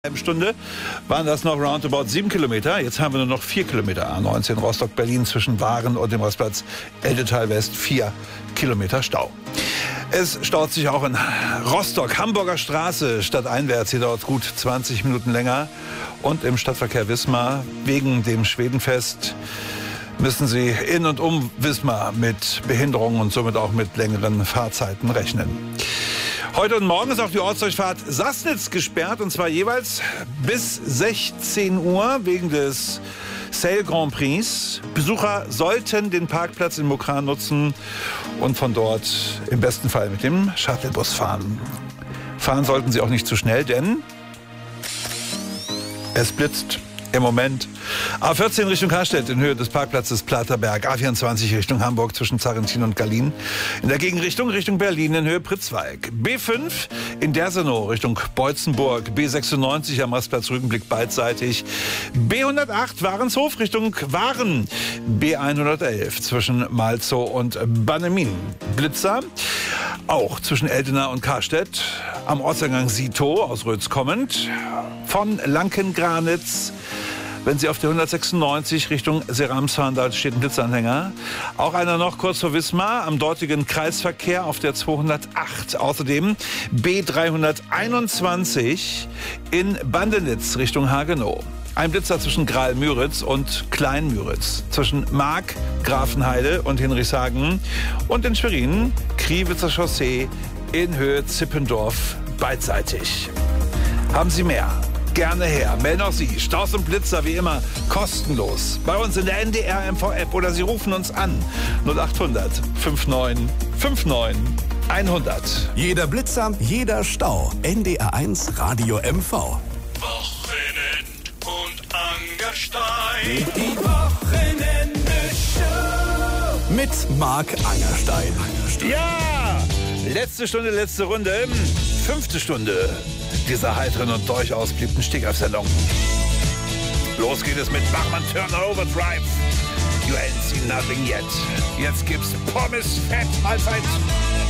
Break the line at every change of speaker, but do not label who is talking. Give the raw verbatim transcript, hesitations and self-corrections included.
Eine Stunde waren das noch roundabout sieben Kilometer. Jetzt haben wir nur noch vier Kilometer. A neunzehn Rostock-Berlin zwischen Waren und dem Rastplatz Eldetal West. Vier Kilometer Stau. Es staut sich auch in Rostock, Hamburger Straße, stadteinwärts. Hier dauert es gut zwanzig Minuten länger. Und im Stadtverkehr Wismar wegen dem Schwedenfest müssen Sie in und um Wismar mit Behinderungen und somit auch mit längeren Fahrzeiten rechnen. Heute und morgen ist auch die Ortsdurchfahrt Sassnitz gesperrt, und zwar jeweils bis sechzehn Uhr wegen des Sail Grand Prix. Besucher sollten den Parkplatz in Mokran nutzen und von dort im besten Fall mit dem Shuttlebus fahren. Fahren sollten Sie auch nicht zu schnell, denn es blitzt im Moment. A vierzehn Richtung Karstedt in Höhe des Parkplatzes Platerberg. A vierundzwanzig Richtung Hamburg zwischen Zarrentin und Gallien. In der Gegenrichtung Richtung Berlin in Höhe Pritzwalk. B fünf in Dersenow Richtung Beutzenburg. B sechsundneunzig am Rastplatz Rügenblick beidseitig. B hundertacht Warenshof Richtung Waren. B hundertelf zwischen Malzow und Bannemin. Blitzer auch zwischen Eldena und Karstedt. Am Ortseingang Sito aus Rötz kommend. Von Lankengranitz. Wenn Sie auf der hundertsechsundneunzig Richtung Serams fahren, da steht ein Blitzanhänger. Auch einer noch kurz vor Wismar am dortigen Kreisverkehr auf der zweihundertacht. Außerdem B dreihunderteinundzwanzig in Bandenitz Richtung Hagenow. Ein Blitzer zwischen Graal-Müritz und Klein-Müritz. Zwischen Mark, Grafenheide und Hinrichshagen. Und in Schwerin, Kriwitzer Chaussee in Höhe Zippendorf beidseitig. Haben Sie mehr? Gerne her. Melden auch Sie. Staus und Blitzer wie immer kostenlos. Bei uns in der N D R M V-App oder Sie rufen uns an. null achthundert neunundfünfzig neunundfünfzig hundert.
Jeder Blitzer, jeder Stau. N D R eins Radio M V.
Wochenend und Angerstein.
Die Wochenende-Show. Mit Marc Angerstein.
Ja! Letzte Stunde, letzte Runde. Fünfte Stunde dieser heiteren und durchaus beliebten Stegreifsendung. Los geht es mit Bachmann Turner Overdrive. You ain't seen nothing yet. Jetzt gibt's Pommes Fett Mahlzeit.